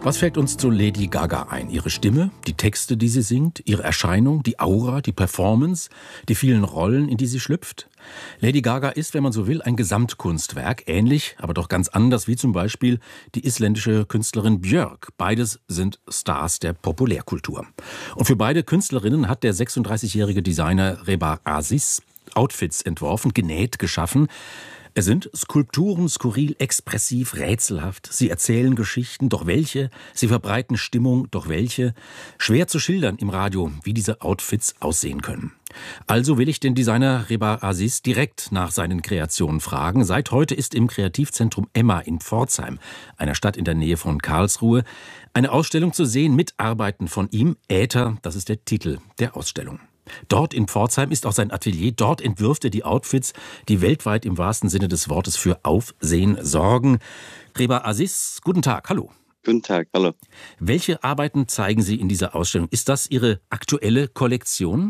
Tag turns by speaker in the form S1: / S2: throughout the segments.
S1: Was fällt uns zu Lady Gaga ein? Ihre Stimme, die Texte, die sie singt, ihre Erscheinung, die Aura, die Performance, die vielen Rollen, in die sie schlüpft? Lady Gaga ist, wenn man so will, ein Gesamtkunstwerk, ähnlich, aber doch ganz anders wie zum Beispiel die isländische Künstlerin Björk. Beides sind Stars der Populärkultur. Und für beide Künstlerinnen hat der 36-jährige Designer Rebar Aziz Outfits entworfen, genäht, geschaffen. Es sind Skulpturen, skurril, expressiv, rätselhaft. Sie erzählen Geschichten, doch welche? Sie verbreiten Stimmung, doch welche? Schwer zu schildern im Radio, wie diese Outfits aussehen können. Also will ich den Designer Rebar Aziz direkt nach seinen Kreationen fragen. Seit heute ist im Kreativzentrum Emma in Pforzheim, einer Stadt in der Nähe von Karlsruhe, eine Ausstellung zu sehen mit Arbeiten von ihm. Äther, das ist der Titel der Ausstellung. Dort in Pforzheim ist auch sein Atelier. Dort entwirft er die Outfits, die weltweit im wahrsten Sinne des Wortes für Aufsehen sorgen. Rebar Aziz, guten Tag, hallo.
S2: Guten Tag, hallo.
S1: Welche Arbeiten zeigen Sie in dieser Ausstellung? Ist das Ihre aktuelle Kollektion?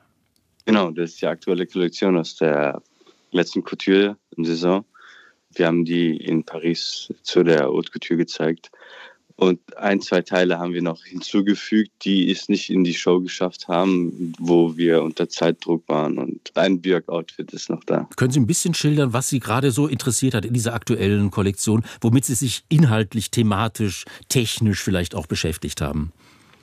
S2: Genau, das ist die aktuelle Kollektion aus der letzten Couture-Saison. Wir haben die in Paris zu der Haute Couture gezeigt. Und 1, 2 Teile haben wir noch hinzugefügt, die es nicht in die Show geschafft haben, wo wir unter Zeitdruck waren. Und ein Björk-Outfit ist noch da.
S1: Können Sie ein bisschen schildern, was Sie gerade so interessiert hat in dieser aktuellen Kollektion, womit Sie sich inhaltlich, thematisch, technisch vielleicht auch beschäftigt haben?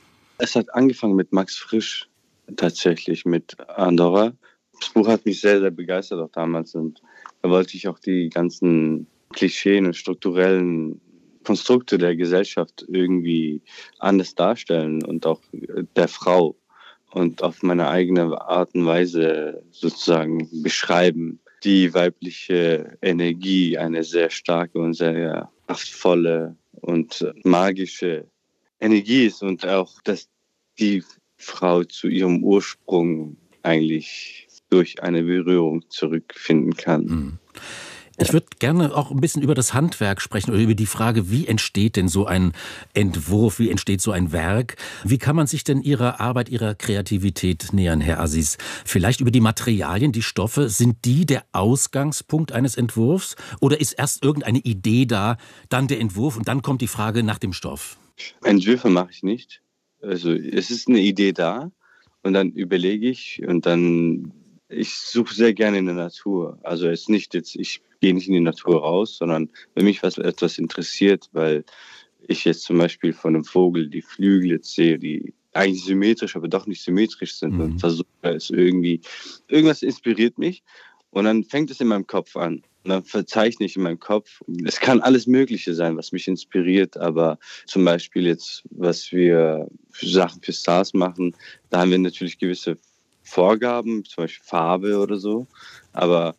S2: Es hat angefangen mit Max Frisch, tatsächlich mit Andorra. Das Buch hat mich sehr, sehr begeistert auch damals. Und da wollte ich auch die ganzen Klischeen und strukturellen Konstrukte der Gesellschaft irgendwie anders darstellen und auch der Frau und auf meine eigene Art und Weise sozusagen beschreiben. Die weibliche Energie, eine sehr starke und sehr kraftvolle und magische Energie ist und auch, dass die Frau zu ihrem Ursprung eigentlich durch eine Berührung zurückfinden kann.
S1: Mhm. Ich würde gerne auch ein bisschen über das Handwerk sprechen oder über die Frage, wie entsteht denn so ein Entwurf, wie entsteht so ein Werk? Wie kann man sich denn Ihrer Arbeit, Ihrer Kreativität nähern, Herr Aziz? Vielleicht über die Materialien, die Stoffe, sind die der Ausgangspunkt eines Entwurfs? Oder ist erst irgendeine Idee da, dann der Entwurf und dann kommt die Frage nach dem Stoff?
S2: Entwürfe mache ich nicht. Also es ist eine Idee da und dann überlege ich und dann ich suche sehr gerne in der Natur. Also es ist nicht jetzt, ich gehe nicht in die Natur raus, sondern wenn mich etwas interessiert, weil ich jetzt zum Beispiel von einem Vogel die Flügel jetzt sehe, die eigentlich symmetrisch, aber doch nicht symmetrisch sind und versuche es irgendwie, irgendwas inspiriert mich und dann fängt es in meinem Kopf an. Und dann verzeichne ich in meinem Kopf. Es kann alles Mögliche sein, was mich inspiriert, aber zum Beispiel jetzt, was wir für Sachen für Stars machen, da haben wir natürlich gewisse Vorgaben, zum Beispiel Farbe oder so, aber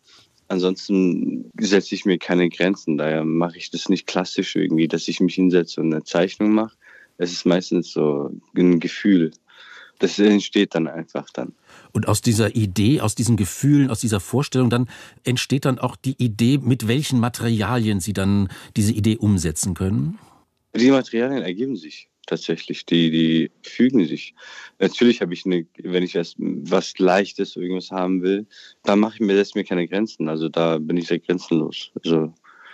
S2: ansonsten setze ich mir keine Grenzen, daher mache ich das nicht klassisch irgendwie, dass ich mich hinsetze und eine Zeichnung mache. Es ist meistens so ein Gefühl, das entsteht dann einfach dann.
S1: Und aus dieser Idee, aus diesen Gefühlen, aus dieser Vorstellung, dann entsteht dann auch die Idee, mit welchen Materialien Sie dann diese Idee umsetzen können?
S2: Die Materialien ergeben sich. Tatsächlich, die fügen sich. Natürlich habe ich wenn ich was Leichtes irgendwas haben will, dann setze ich mir keine Grenzen. Also da bin ich sehr grenzenlos. Also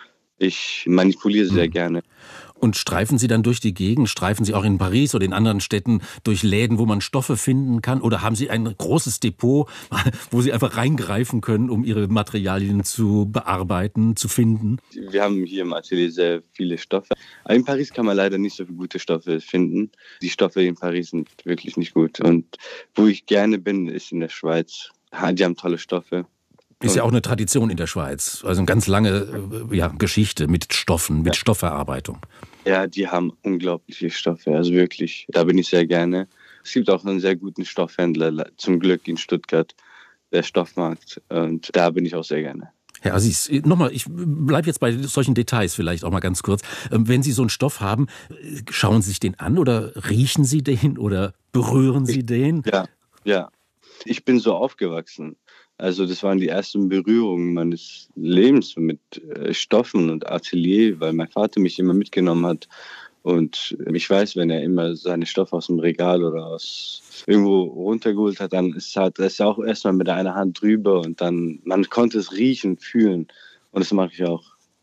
S2: ich manipuliere sehr gerne.
S1: Und streifen Sie dann durch die Gegend? Streifen Sie auch in Paris oder in anderen Städten durch Läden, wo man Stoffe finden kann? Oder haben Sie ein großes Depot, wo Sie einfach reingreifen können, um Ihre Materialien zu bearbeiten, zu finden?
S2: Wir haben hier im Atelier sehr viele Stoffe. Aber in Paris kann man leider nicht so viele gute Stoffe finden. Die Stoffe in Paris sind wirklich nicht gut. Und wo ich gerne bin, ist in der Schweiz. Die haben tolle Stoffe.
S1: Ist ja auch eine Tradition in der Schweiz. Also eine ganz lange Geschichte mit Stoffen, mit Stoffverarbeitung.
S2: Ja, die haben unglaubliche Stoffe. Also wirklich, da bin ich sehr gerne. Es gibt auch einen sehr guten Stoffhändler, zum Glück in Stuttgart, der Stoffmarkt. Und da bin ich auch sehr gerne.
S1: Herr Aziz, nochmal, ich bleibe jetzt bei solchen Details vielleicht auch mal ganz kurz. Wenn Sie so einen Stoff haben, schauen Sie sich den an oder riechen Sie den oder berühren Sie den?
S2: Ja. Ich bin so aufgewachsen. Also das waren die ersten Berührungen meines Lebens mit Stoffen und Atelier, weil mein Vater mich immer mitgenommen hat. Und ich weiß, wenn er immer seine Stoffe aus dem Regal oder aus irgendwo runtergeholt hat, dann ist er auch erstmal mit einer Hand drüber und dann, man konnte es riechen, fühlen. Und das mache ich auch.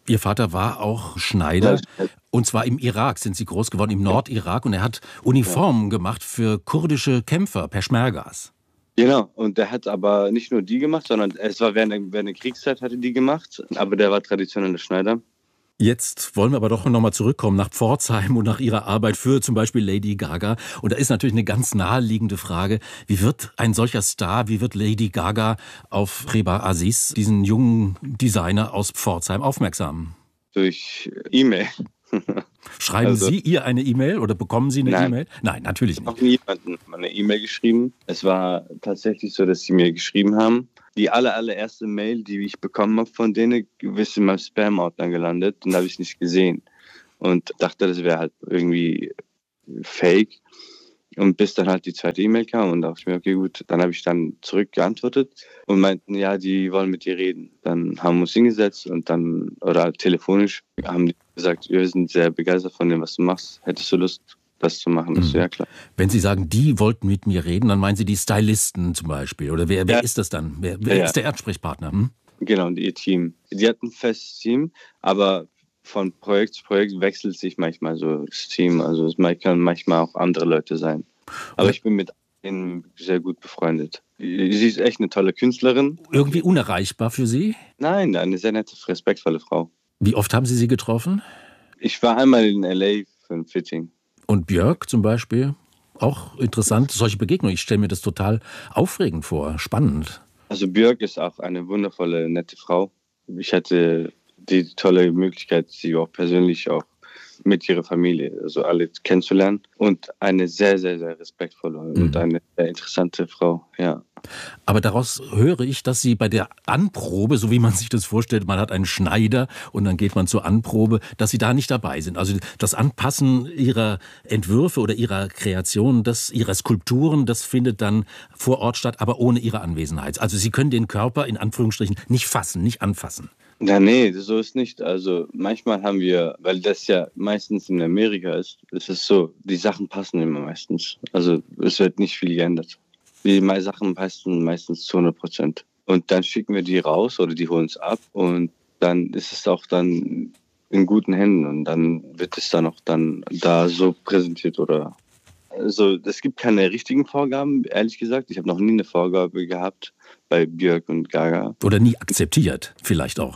S1: Ihr Vater war auch Schneider, und zwar im Irak sind Sie groß geworden, im Nordirak, und er hat Uniformen gemacht für kurdische Kämpfer, Peschmergas.
S2: Genau, und der hat aber nicht nur die gemacht, sondern es war während der Kriegszeit hat er die gemacht, aber der war traditioneller Schneider.
S1: Jetzt wollen wir aber doch nochmal zurückkommen nach Pforzheim und nach Ihrer Arbeit für zum Beispiel Lady Gaga. Und da ist natürlich eine ganz naheliegende Frage, wie wird ein solcher Star, wie wird Lady Gaga auf Rebar Aziz, diesen jungen Designer aus Pforzheim, aufmerksam?
S2: Durch E-Mail.
S1: Schreiben Sie ihr eine E-Mail oder bekommen Sie eine E-Mail? Nein, natürlich nicht.
S2: Ich habe niemandem eine E-Mail geschrieben. Es war tatsächlich so, dass sie mir geschrieben haben. Die allererste Mail, die ich bekommen habe von denen, ist in meinem Spam-Ordner gelandet und habe ich nicht gesehen. Und dachte, das wäre halt irgendwie fake. Und bis dann halt die zweite E-Mail kam und dachte ich mir, okay, gut, dann habe ich dann zurückgeantwortet und meinten, ja, die wollen mit dir reden. Dann haben wir uns hingesetzt und dann, oder telefonisch, haben die gesagt, wir sind sehr begeistert von dem, was du machst. Hättest du Lust, das zu machen? Das ist ja klar.
S1: Wenn Sie sagen, die wollten mit mir reden, dann meinen Sie die Stylisten zum Beispiel. Oder wer ist das dann? Wer ist der Ansprechpartner?
S2: Genau, und ihr Team. Die hatten ein festes Team, aber von Projekt zu Projekt wechselt sich manchmal so das Team. Also es kann manchmal auch andere Leute sein. Aber ich bin mit ihnen sehr gut befreundet. Sie ist echt eine tolle Künstlerin.
S1: Irgendwie unerreichbar für Sie?
S2: Nein, eine sehr nette, respektvolle Frau.
S1: Wie oft haben Sie sie getroffen?
S2: Ich war einmal in L.A. für ein Fitting.
S1: Und Björk zum Beispiel? Auch interessant, solche Begegnungen. Ich stelle mir das total aufregend vor, spannend.
S2: Also Björk ist auch eine wundervolle, nette Frau. Ich hatte die tolle Möglichkeit, sie auch persönlich auch mit ihrer Familie, also alle kennenzulernen. Und eine sehr, sehr, sehr respektvolle und eine sehr interessante Frau, ja.
S1: Aber daraus höre ich, dass Sie bei der Anprobe, so wie man sich das vorstellt, man hat einen Schneider und dann geht man zur Anprobe, dass Sie da nicht dabei sind. Also das Anpassen Ihrer Entwürfe oder Ihrer Kreationen, Ihrer Skulpturen, das findet dann vor Ort statt, aber ohne Ihre Anwesenheit. Also Sie können den Körper in Anführungsstrichen nicht fassen, nicht anfassen.
S2: Ja, nee, so ist nicht. Also manchmal haben wir, weil das ja meistens in Amerika ist, ist es so, die Sachen passen immer meistens. Also es wird nicht viel geändert. Die Sachen passen meistens zu 100%. Und dann schicken wir die raus oder die holen es ab und dann ist es auch dann in guten Händen und dann wird es dann auch dann da so präsentiert oder. Also es gibt keine richtigen Vorgaben, ehrlich gesagt. Ich habe noch nie eine Vorgabe gehabt bei Björk und Gaga.
S1: Oder nie akzeptiert, vielleicht auch.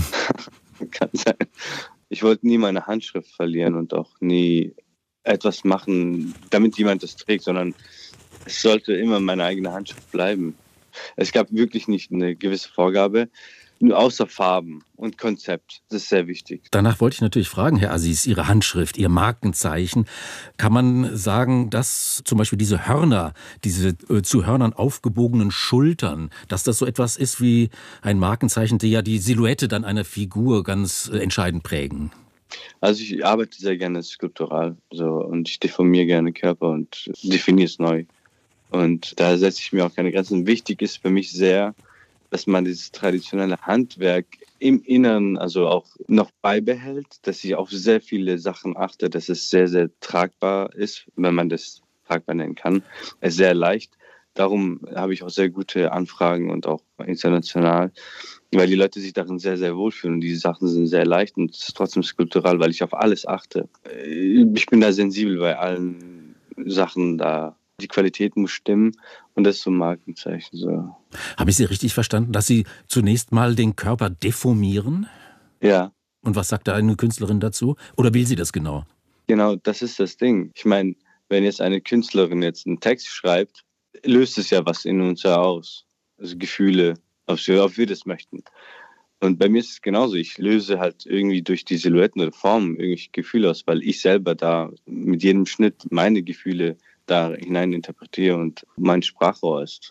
S2: Kann sein. Ich wollte nie meine Handschrift verlieren und auch nie etwas machen, damit jemand das trägt, sondern es sollte immer meine eigene Handschrift bleiben. Es gab wirklich nicht eine gewisse Vorgabe, nur außer Farben und Konzept. Das ist sehr wichtig.
S1: Danach wollte ich natürlich fragen, Herr Aziz, Ihre Handschrift, Ihr Markenzeichen. Kann man sagen, dass zum Beispiel diese Hörner, diese zu Hörnern aufgebogenen Schultern, dass das so etwas ist wie ein Markenzeichen, die ja die Silhouette dann einer Figur ganz entscheidend prägen?
S2: Also ich arbeite sehr gerne skulptural so, und ich deformiere gerne Körper und definiere es neu. Und da setze ich mir auch keine Grenzen. Wichtig ist für mich sehr, dass man dieses traditionelle Handwerk im Inneren also auch noch beibehält, dass ich auf sehr viele Sachen achte, dass es sehr, sehr tragbar ist, wenn man das tragbar nennen kann. Es ist sehr leicht. Darum habe ich auch sehr gute Anfragen und auch international, weil die Leute sich darin sehr, sehr wohlfühlen. Und diese Sachen sind sehr leicht und es ist trotzdem skulptural, weil ich auf alles achte. Ich bin da sensibel bei allen Sachen da. Die Qualität muss stimmen und das ist so ein Markenzeichen. So.
S1: Habe ich Sie richtig verstanden, dass Sie zunächst mal den Körper deformieren?
S2: Ja.
S1: Und was sagt da eine Künstlerin dazu? Oder will sie das genau?
S2: Genau, das ist das Ding. Ich meine, wenn jetzt eine Künstlerin jetzt einen Text schreibt, löst es ja was in uns ja aus. Also Gefühle, ob wir das möchten. Und bei mir ist es genauso. Ich löse halt irgendwie durch die Silhouetten oder Formen irgendwelche Gefühle aus, weil ich selber da mit jedem Schnitt meine Gefühle da hinein interpretiere und mein Sprachrohr ist.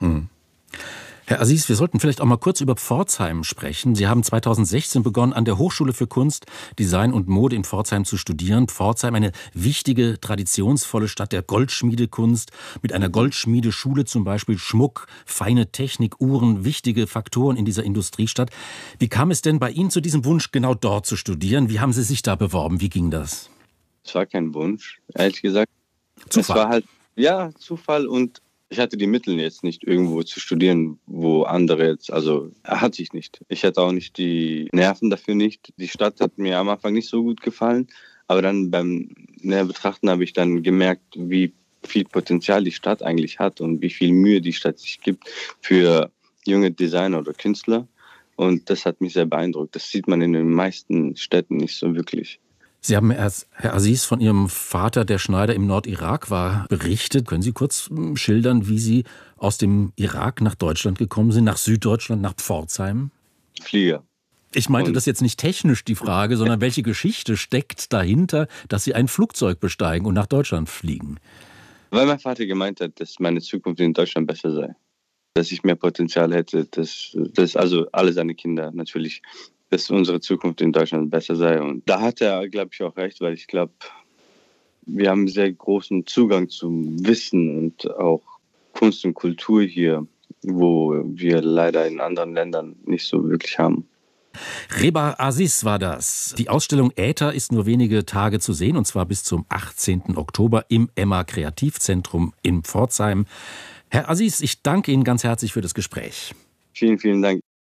S1: Herr Aziz, wir sollten vielleicht auch mal kurz über Pforzheim sprechen. Sie haben 2016 begonnen, an der Hochschule für Kunst, Design und Mode in Pforzheim zu studieren. Pforzheim, eine wichtige, traditionsvolle Stadt der Goldschmiedekunst, mit einer Goldschmiedeschule zum Beispiel, Schmuck, feine Technik, Uhren, wichtige Faktoren in dieser Industriestadt. Wie kam es denn bei Ihnen zu diesem Wunsch, genau dort zu studieren? Wie haben Sie sich da beworben? Wie ging das?
S2: Es war kein Wunsch, ehrlich gesagt.
S1: Zufall.
S2: Es war halt, ja, Zufall und Ich hatte die Mittel jetzt nicht, irgendwo zu studieren, wo andere jetzt, also hatte ich nicht. Ich hatte auch nicht die Nerven dafür nicht. Die Stadt hat mir am Anfang nicht so gut gefallen, aber dann beim näher Betrachten habe ich dann gemerkt, wie viel Potenzial die Stadt eigentlich hat und wie viel Mühe die Stadt sich gibt für junge Designer oder Künstler. Und das hat mich sehr beeindruckt. Das sieht man in den meisten Städten nicht so wirklich.
S1: Sie haben, Herr Aziz, von Ihrem Vater, der Schneider im Nordirak war, berichtet. Können Sie kurz schildern, wie Sie aus dem Irak nach Deutschland gekommen sind, nach Süddeutschland, nach Pforzheim?
S2: Flieger.
S1: Ich meinte das jetzt nicht technisch, die Frage, sondern welche Geschichte steckt dahinter, dass Sie ein Flugzeug besteigen und nach Deutschland fliegen?
S2: Weil mein Vater gemeint hat, dass meine Zukunft in Deutschland besser sei. Dass ich mehr Potenzial hätte, dass also alle seine Kinder natürlich, dass unsere Zukunft in Deutschland besser sei. Und da hat er, glaube ich, auch recht, weil ich glaube, wir haben einen sehr großen Zugang zum Wissen und auch Kunst und Kultur hier, wo wir leider in anderen Ländern nicht so wirklich haben.
S1: Reba Aziz war das. Die Ausstellung Äther ist nur wenige Tage zu sehen, und zwar bis zum 18. Oktober im Emma Kreativzentrum in Pforzheim. Herr Aziz, ich danke Ihnen ganz herzlich für das Gespräch.
S2: Vielen, vielen Dank.